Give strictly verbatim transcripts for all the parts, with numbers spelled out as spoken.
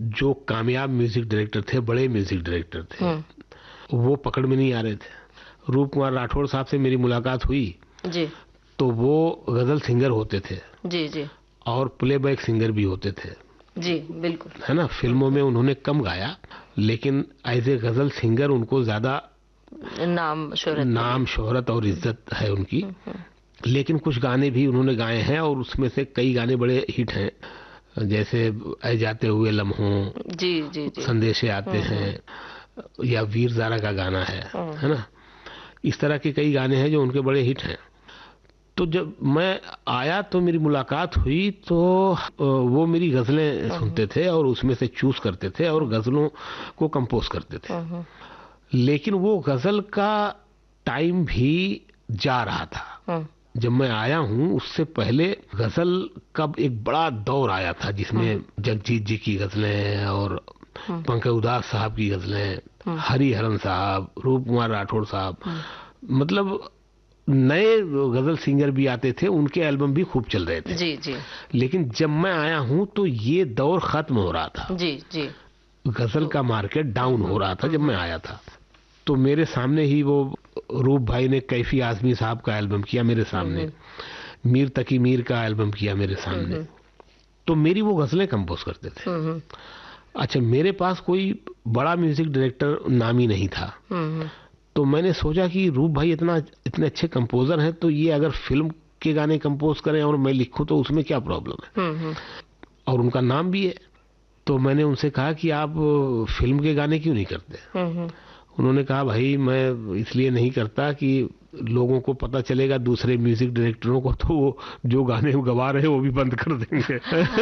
जो कामयाब music director थे, बड़े म्यूजिक डायरेक्टर थे, वो पकड़ में नहीं आ रहे थे। रूप कुमार राठौड़ साहब से मेरी मुलाकात हुई जी, तो वो गजल सिंगर होते थे जी जी, और प्लेबैक सिंगर भी होते थे जी, बिल्कुल, है ना। फिल्मों में उन्होंने कम गाया, लेकिन एज ए गजल सिंगर उनको ज्यादा नाम शोहरत नाम शोहरत और इज्जत है उनकी। लेकिन कुछ गाने भी उन्होंने गाए हैं और उसमें से कई गाने बड़े हिट हैं, जैसे ऐ जाते हुए लम्हों, जी जी जी, संदेशे आते हैं, या वीर ज़ारा का गाना है है ना। इस तरह के कई गाने हैं जो उनके बड़े हिट हैं। तो जब मैं आया तो मेरी मुलाकात हुई तो वो मेरी गज़लें सुनते थे और उसमें से चूज करते थे और गज़लों को कंपोज करते थे। लेकिन वो गज़ल का टाइम भी जा रहा था। जब मैं आया हूँ उससे पहले गज़ल का एक बड़ा दौर आया था, जिसमें जगजीत जी की गज़लें और पंकज उदास साहब की गज़लें, हरिहरन साहब, रूप कुमार राठौड़ साहब, मतलब नए गजल सिंगर भी आते थे, उनके एल्बम भी खूब चल रहे थे। जी जी। लेकिन जब मैं आया हूं तो ये दौर खत्म हो रहा था। जी जी। गजल का मार्केट डाउन हो रहा था जब मैं आया था। तो मेरे सामने ही वो रूप भाई ने कैफी आजमी साहब का एल्बम किया मेरे सामने, मीर तकी मीर का एल्बम किया मेरे सामने। तो मेरी वो गजलें कंपोज करते थे। अच्छा, मेरे पास कोई बड़ा म्यूजिक डायरेक्टर नामी नहीं था, तो मैंने सोचा कि रूप भाई इतना इतने अच्छे कंपोजर हैं, तो ये अगर फिल्म के गाने कंपोज करें और मैं लिखूं तो उसमें क्या प्रॉब्लम है, और उनका नाम भी है। तो मैंने उनसे कहा कि आप फिल्म के गाने क्यों नहीं करते। उन्होंने कहा भाई मैं इसलिए नहीं करता कि लोगों को पता चलेगा दूसरे म्यूजिक डायरेक्टरों को, तो वो जो गाने वो गवा रहे हैं वो भी बंद कर देंगे।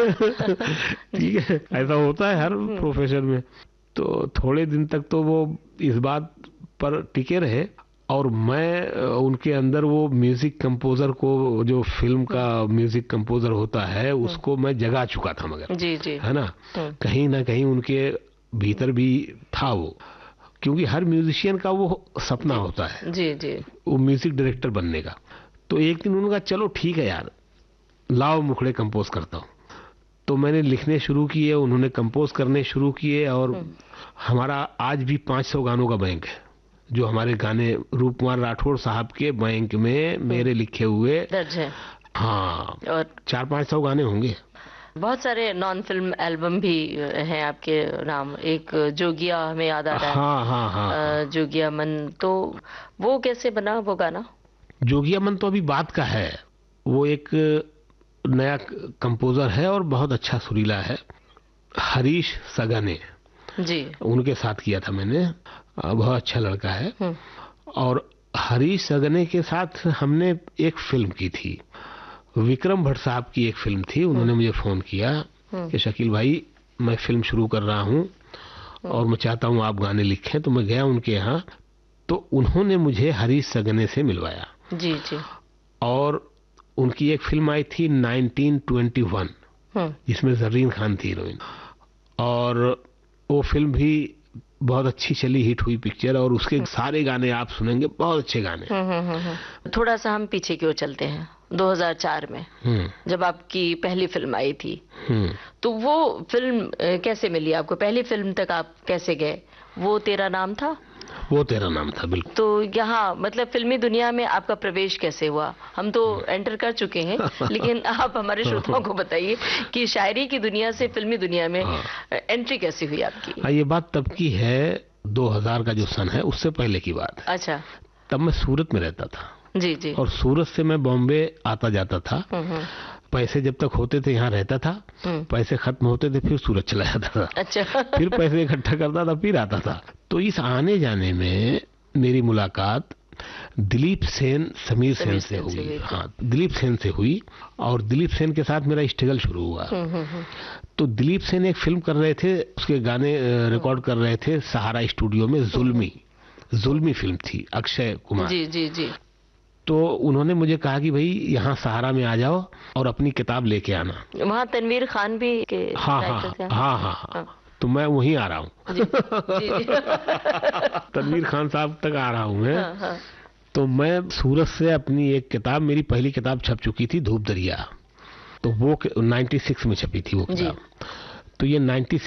ठीक है, ऐसा होता है हर प्रोफेशन में। तो थोड़े दिन तक तो वो इस बात पर टिके रहे और मैं उनके अंदर वो म्यूजिक कंपोजर को, जो फिल्म का म्यूजिक कंपोजर होता है, उसको मैं जगा चुका था, मगर जी जी, है ना, कहीं ना कहीं उनके भीतर भी था वो, क्योंकि हर म्यूजिशियन का वो सपना होता है जी जी, वो म्यूजिक डायरेक्टर बनने का। तो एक दिन उन्होंने कहा चलो ठीक है यार, लाओ मुखड़े कंपोज करता हूँ। तो मैंने लिखने शुरू किए, उन्होंने कंपोज करने शुरू किए, और हमारा आज भी पाँच सौ गानों का बैंक है, जो हमारे गाने रूप कुमार राठौड़ साहब के बैंक में मेरे लिखे हुए दर्ज है। हाँ, और चार पाँच सौ गाने होंगे। बहुत सारे नॉन फिल्म एल्बम भी हैं आपके नाम। एक जोगिया हमें याद आ रहा है। हाँ हाँ हाँ, जोगिया मन, तो वो कैसे बना वो गाना? जोगिया मन तो अभी बात का है। वो एक नया कंपोजर है और बहुत अच्छा सुरीला है, हरीश सगने जी, उनके साथ किया था मैंने। बहुत अच्छा लड़का है। और हरीश सगने के साथ हमने एक फिल्म की थी, विक्रम भट्ट साहब की एक फिल्म थी। उन्होंने मुझे फोन किया कि शकील भाई मैं फिल्म शुरू कर रहा हूं और मैं चाहता हूं आप गाने लिखें। तो मैं गया उनके यहाँ, तो उन्होंने मुझे हरीश सगने से मिलवाया। जी जी। और उनकी एक फिल्म आई थी नाइनटीन ट्वेंटी वन, जिसमें जरीन खान थी हीरोइन, और वो फिल्म भी बहुत अच्छी चली, हिट हुई पिक्चर। और उसके सारे गाने आप सुनेंगे, बहुत अच्छे गाने। थोड़ा सा हम पीछे की ओर चलते हैं, दो हज़ार चार में जब आपकी पहली फिल्म आई थी, तो वो फिल्म कैसे मिली आपको? पहली फिल्म तक आप कैसे गए? वो तेरा नाम था? वो तेरा नाम था, बिल्कुल। तो यहाँ मतलब फिल्मी दुनिया में आपका प्रवेश कैसे हुआ? हम तो एंटर कर चुके हैं, लेकिन आप हमारे श्रोताओं को बताइए कि शायरी की दुनिया से फिल्मी दुनिया में एंट्री कैसे हुई आपकी? हाँ, ये बात तब की है, दो हज़ार का जो सन है उससे पहले की बात है। अच्छा। तब मैं सूरत में रहता था। जी जी। और सूरत से मैं बॉम्बे आता जाता था। पैसे जब तक होते थे यहाँ रहता था, पैसे खत्म होते थे फिर सूरत चला जाता था। अच्छा। फिर पैसे इकट्ठा करता था फिर आता था। तो इस आने जाने में मेरी मुलाकात दिलीप सेन, समीर सेन से हुई। हाँ, दिलीप सेन से हुई, और दिलीप सेन के साथ मेरा स्ट्रगल शुरू हुआ। तो दिलीप सेन एक फिल्म कर रहे थे, उसके गाने रिकॉर्ड कर रहे थे सहारा स्टूडियो में। जुल्मी जुल्मी फिल्म थी, अक्षय कुमार। जी जी जी। तो उन्होंने मुझे कहा कि भाई यहाँ सहारा में आ जाओ और अपनी किताब लेके आना। वहाँ तनवीर खान भी के हाँ हाँ हाँ हाँ हाँ, हाँ। तो मैं वहीं आ रहा हूँ। जी, जी, जी। तनवीर खान साहब तक आ रहा हूँ मैं। हाँ, हाँ। तो मैं सूरत से अपनी एक किताब, मेरी पहली किताब छप चुकी थी, धूप दरिया, तो वो छियानवे में छपी थी वो किताब। तो ये छियानवे